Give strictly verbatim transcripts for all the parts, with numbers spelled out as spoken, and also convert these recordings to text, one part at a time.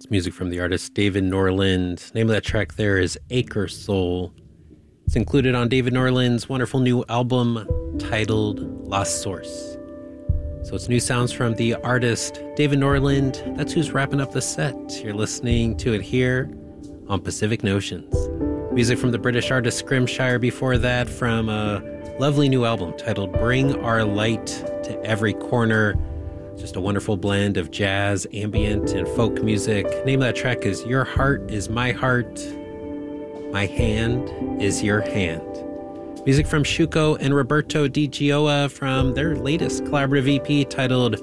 It's music from the artist David Norland. Name of that track there is Acre Soul. It's included on David Norland's wonderful new album titled Lost Source. So it's new sounds from the artist David Norland. That's who's wrapping up the set. You're listening to it here on Pacific Notions. Music from the British artist Scrimshire before that, from a lovely new album titled Bring Our Light to Every Corner. Just a wonderful blend of jazz, ambient, and folk music. Name of that track is Your Heart Is My Heart, My Hand Is Your Hand. Music from Shuko and Roberto Di Gioia from their latest collaborative E P titled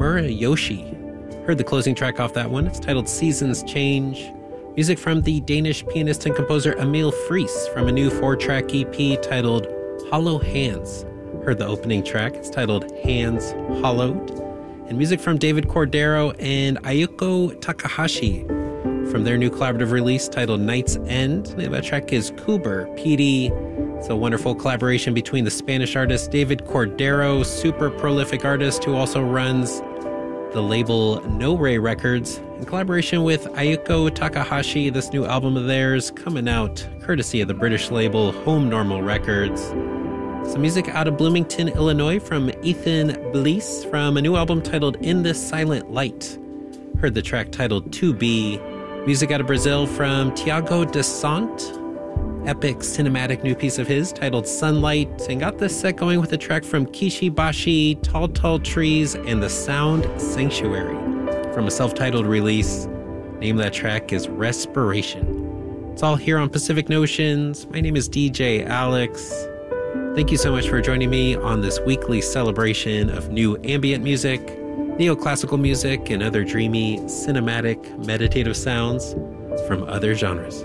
Murayoshi. Heard the closing track off that one. It's titled Seasons Change. Music from the Danish pianist and composer Emil Fries from a new four-track E P titled Hollow Hands. Heard the opening track. It's titled Hands Hollowed. And music from David Cordero and Ayuko Takahashi from their new collaborative release titled Night's End. The name of that track is Kuber P D. It's a wonderful collaboration between the Spanish artist David Cordero, super prolific artist who also runs the label No Ray Records, in collaboration with Ayuko Takahashi. This new album of theirs coming out courtesy of the British label Home Normal Records. Some music out of Bloomington, Illinois from Ethan Bliss from a new album titled In This Silent Light. Heard the track titled To Be. Music out of Brazil from Tiago de Sant. Epic cinematic new piece of his titled Sunlight, and got this set going with a track from Kishibashi, Tall Tall Trees, and The Sound Sanctuary from a self-titled release. Name of that track is Respiration. It's all here on Pacific Notions. My name is D J Alex. Thank you so much for joining me on this weekly celebration of new ambient music, neoclassical music, and other dreamy, cinematic, meditative sounds from other genres.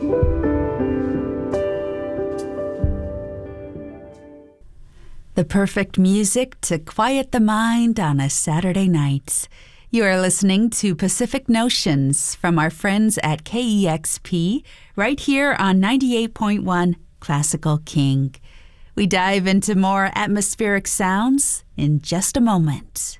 The perfect music to quiet the mind on a Saturday night. You are listening to Pacific Notions from our friends at K E X P, right here on ninety-eight point one Classical King. We dive into more atmospheric sounds in just a moment.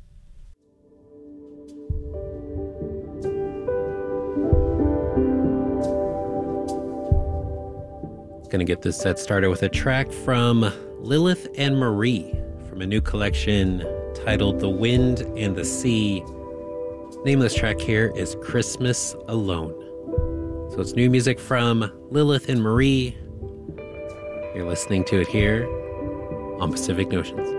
Gonna get this set started with a track from Lilith and Marie from a new collection titled The Wind and the Sea. Name of this track here is Christmas Alone. So it's new music from Lilith and Marie. You're listening to it here on Pacific Notions.